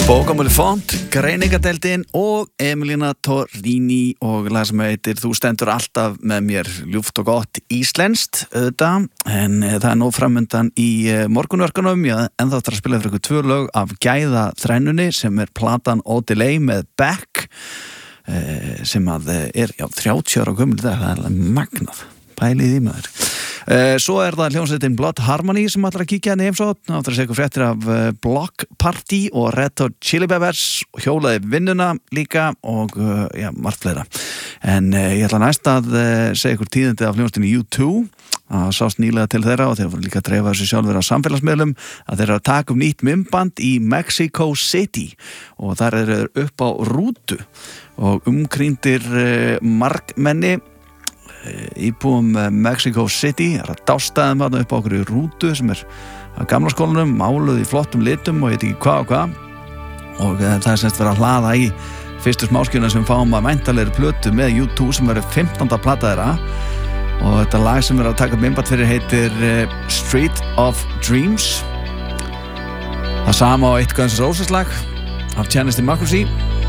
Bókamölu Font, Greiningadeildin og Emilina Torrini og lag sem heitir Þú stendur alltaf með mér, ljúft og gott íslenskt auðvitað, en það er nóg framundan í morgunverkunum, en þá þarf að spila fyrir ykkur 2 lög af gæða þrennunni sem er platan Odelay með Beck sem að er 30 ára gömul dag, það er magnað, pælið í maður. Svo er það hljómsveitin Blood Harmony sem ætlar að kíkja henni heimsótt, áttur að segja ykkur fréttir af Block Party og Red Hot Chili Peppers, hjólaði vinnuna líka og margt fleira. En ég ætla næst að segja ykkur tíðindi af hljómsveitinni U2, að sást nýlega til þeirra og þeir voru líka að dreifa þessu sjálfur á samfélagsmiðlum að þeir eru að taka nýtt myndband í Mexico City og þar eru upp á rútu og umkringdir margmenni íbúum Mexico City er að dástaðum þarna upp á okkur í rútu sem er að gamla skólanum máluð í flottum litum og ég veit ekki hvað og hvað og það er semst verið að hlaða í fyrstu smáskjuna sem fáum að væntanlegri plötu með U2 sem verið 15. plata þeirra og þetta lag sem er að taka myndband fyrir heitir Street of Dreams það sama á eitt Guns N' Roses lag af Chance Democracy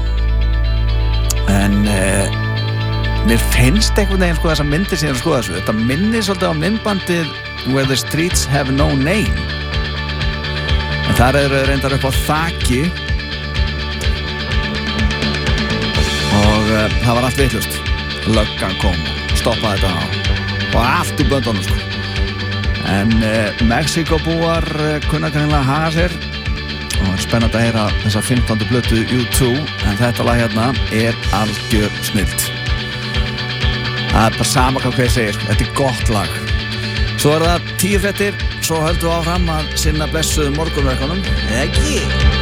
en mér finnst einhvern veginn þessar myndir sem ég er að skoða þessu þetta minnir svolítið á myndbandið Where the Streets Have No Name en þar eru reyndar upp á þaki og það var allt vitlaust löggan kom og stoppaði þetta og allt í böndunum sko. En Mexíkóbúar kunna kannilega haga sér og það er spennandi að heyra þessa 15. plötu U2 en þetta lag hérna er algjör snillt það er bara sama hvað ég segir þetta er gott lag svo er það 10 fréttir svo höldum við áfram að sinna blessuðum morgunverkunum eða ekki